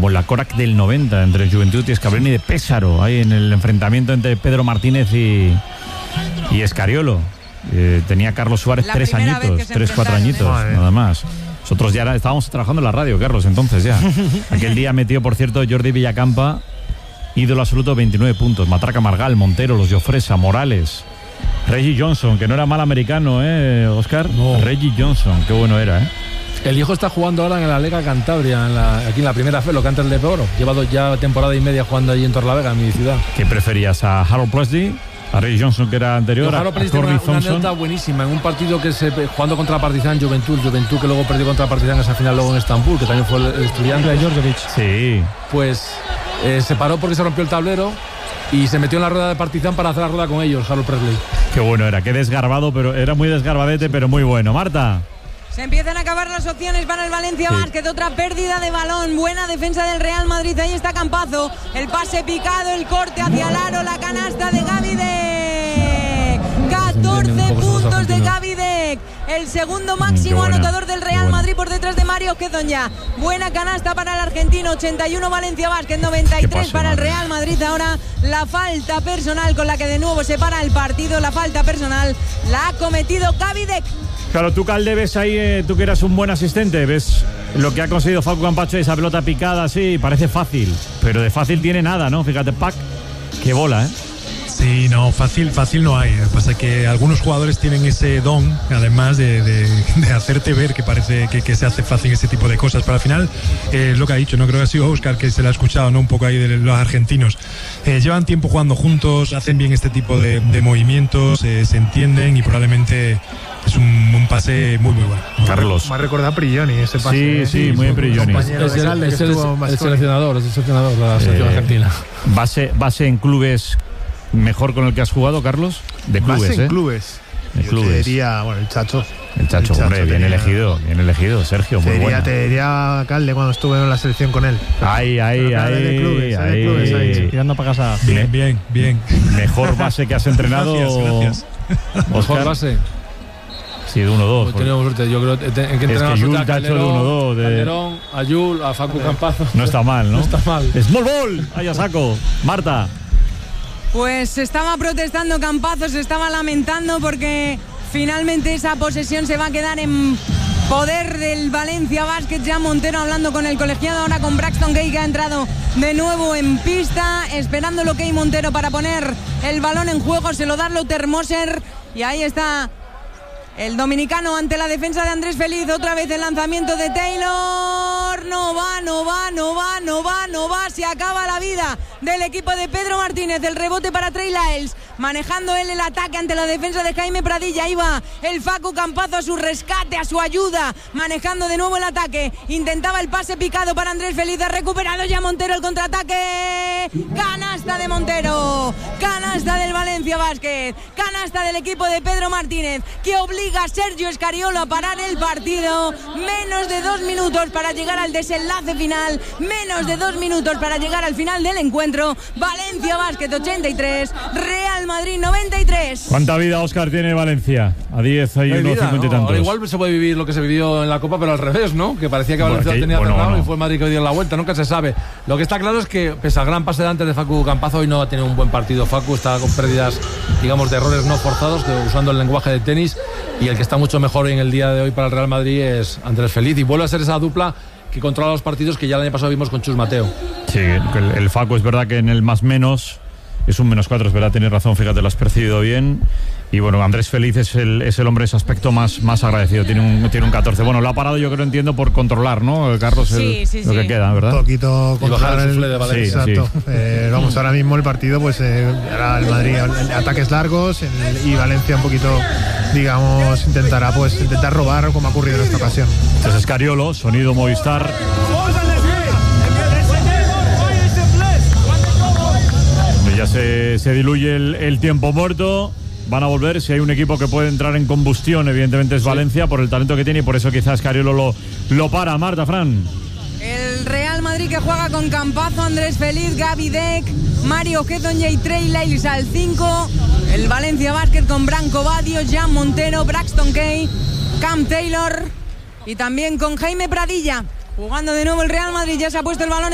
como la Korak del 90 entre Juventud y Escabrón y de Pésaro, ahí en el enfrentamiento entre Pedro Martínez y Escariolo. Tenía Carlos Suárez 3 añitos, 4 añitos, nada más. Nosotros ya estábamos trabajando en la radio, Carlos, entonces ya. Aquel día metió, por cierto, Jordi Villacampa, ídolo absoluto, 29 puntos. Matraca Margal, Montero, Los Llofresa, Morales, Reggie Johnson, que no era mal americano, Óscar. No. Reggie Johnson, qué bueno era, El hijo está jugando ahora en la Lega Cantabria, aquí en la primera fe, lo que antes de Oro. Lleva ya temporada y media jugando allí en Torrelavega, en mi ciudad. ¿Qué preferías, a Harold Presley, a Reggie Johnson, que era anterior, a Presley? Corby Una Thompson? anécdota buenísima, en un partido que jugando contra Partizan, Juventud que luego perdió contra Partizan esa final luego en Estambul, que también fue el estudiante de Djordjevic. Sí. Pues se paró porque se rompió el tablero y se metió en la rueda de Partizan para hacer la rueda con ellos, Harold Presley. Qué bueno era, qué desgarbado, pero era muy desgarbadete, pero muy bueno. Marta. Se empiezan a acabar las opciones para el Valencia Basket. Otra pérdida de balón. Buena defensa del Real Madrid. Ahí está Campazo. El pase picado, el corte hacia el aro, la canasta de Gavidec. 14 puntos de Gavidec. El segundo máximo anotador del Real Madrid por detrás de Mario Quezonja. Buena canasta para el argentino. 81 Valencia Basket, 93 para el Real Madrid. Ahora la falta personal con la que de nuevo se para el partido. La falta personal la ha cometido Gavidec. Claro, tú, Calde, ves ahí, tú que eras un buen asistente, ves lo que ha conseguido Facu Campacho, esa pelota picada así, parece fácil, pero de fácil tiene nada, ¿no? Fíjate, Pac, qué bola, Sí, no, fácil no hay. Lo que pasa es que algunos jugadores tienen ese don, además de hacerte ver que parece que se hace fácil ese tipo de cosas. Pero al final, es lo que ha dicho, no creo que ha sido Óscar que se lo ha escuchado, ¿no? Un poco ahí de los argentinos. Llevan tiempo jugando juntos, hacen bien este tipo de movimientos, se entienden y probablemente es un pase muy bueno. Carlos. Me ha recordado a Prigioni ese pase. Sí, muy bien Prigioni. Es el seleccionador de la selección argentina. Base en clubes mejor con el que has jugado, Carlos. De clubes, base en clubes. Yo te diría, bueno, el Chacho. El Chacho, hombre, bien elegido, Sergio, muy bueno. Te diría Calde cuando estuve en la selección con él. Ahí. Tirando para casa. Bien. Mejor base que has entrenado. Gracias. Mejor base. Sí, de 1-2. Tenemos suerte, yo creo que entrenamos a Calderón, Calderón, a Yul, a Facu Campazo. No está mal, ¿no? No está mal. Small ball, ahí a saco. Marta. Pues se estaba protestando Campazo, se estaba lamentando porque finalmente esa posesión se va a quedar en poder del Valencia Basket. Ya Montero hablando con el colegiado, ahora con Braxton Gay, que ha entrado de nuevo en pista, esperando lo que hay Montero para poner el balón en juego. Se lo da Lothar Moser y ahí está el dominicano ante la defensa de Andrés Feliz. Otra vez el lanzamiento de Taylor. No va. Se acaba la vida del equipo de Pedro Martínez. El rebote para Trey Lyles, manejando él el ataque ante la defensa de Jaime Pradilla. Ahí va el Facu Campazo a su rescate, a su ayuda, manejando de nuevo el ataque. Intentaba el pase picado para Andrés Feliz. Ha recuperado ya Montero el contraataque. Canasta de Montero. Canasta del Valencia Basket. Canasta del equipo de Pedro Martínez, que obliga a Sergio Escariolo a parar el partido. Menos de 2 minutos para llegar al desenlace final. Menos de 2 minutos para llegar al final del encuentro. Valencia Basket 83, Real Madrid 93. ¿Cuánta vida, Óscar, tiene Valencia? A 10 hay unos 50 y tantos. Ahora igual se puede vivir lo que se vivió en la Copa, pero al revés, ¿no? Que parecía que Valencia tenía cerrado y fue Madrid que dio la vuelta. Nunca se sabe. Lo que está claro es que, pese al gran pase de antes de Facu Campazo, hoy no ha tenido un buen partido. Facu está con pérdidas, digamos, de errores no forzados, usando el lenguaje de tenis. Y el que está mucho mejor en el día de hoy para el Real Madrid es Andrés Feliz. Y vuelve a ser esa dupla que controla los partidos que ya el año pasado vimos con Chus Mateo. Sí, el Facu es verdad que en el más menos es un -4, es verdad, tienes razón, fíjate, lo has percibido bien. Y bueno, Andrés Feliz es el hombre, ese aspecto más agradecido, tiene un 14. Bueno, lo ha parado, yo creo, entiendo, por controlar, ¿no, Carlos? Lo que queda, ¿verdad? Un poquito controlar el sufle de Valencia. Exacto. Vamos, ahora mismo el partido, pues hará el Madrid ataques largos y Valencia un poquito, digamos, intentar robar, como ha ocurrido en esta ocasión. Entonces Escariolo, sonido Movistar. Ya se diluye el tiempo muerto. Van a volver. Si hay un equipo que puede entrar en combustión, evidentemente es Valencia, por el talento que tiene, y por eso quizás Escariolo lo para. Marta, Fran. El Real Madrid que juega con Campazo, Andrés Feliz, Gavidec, Mario Quezonja y Trey Lyles al 5. El Valencia Basket con Branco Badio, Jan Montero, Braxton Kay, Cam Taylor y también con Jaime Pradilla. Jugando de nuevo el Real Madrid, ya se ha puesto el balón